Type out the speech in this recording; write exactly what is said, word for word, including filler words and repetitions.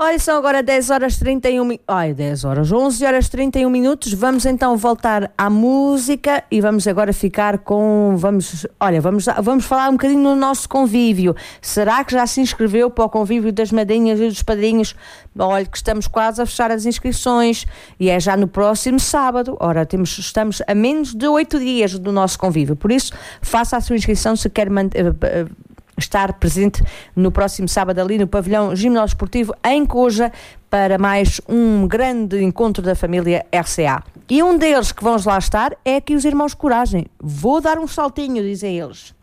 Olha, são agora dez horas e trinta e um minutos. Ai, dez horas, onze horas e trinta e um minutos. Vamos então voltar à música e vamos agora ficar com. Vamos, olha, vamos, vamos falar um bocadinho no nosso convívio. Será que já se inscreveu para o convívio das madrinhas e dos padrinhos? Olha, que estamos quase a fechar as inscrições e é já no próximo sábado. Ora, temos, estamos a menos de oito dias do nosso convívio. Por isso, faça a sua inscrição se quer manter. Uh, uh, estar presente no próximo sábado ali no pavilhão Ginásio Esportivo em Coja para mais um grande encontro da família R C A. E um deles que vamos lá estar é aqui os Irmãos Coragem. Vou dar um saltinho, dizem eles.